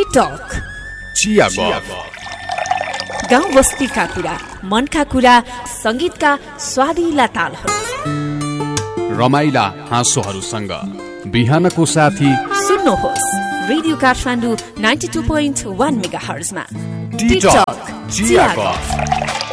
Talk चिया गफ गाउँ बस्तीका कुरा मनका कुरा संगीतका स्वादिला तालहरू रमाइला हाँसोहरूसँग बिहानको साथी सुन्नुहोस् रेडियो काठमाडौँ 92.1 मेगाहर्जमा टक चिया गफ।